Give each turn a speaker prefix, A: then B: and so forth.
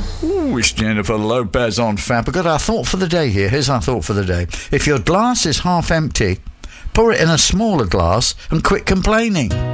A: Ooh, it's Jennifer Lopez on Fab. I've got our thought for the day here. Here's our thought for the day. If your glass is half empty, pour it in a smaller glass and quit complaining.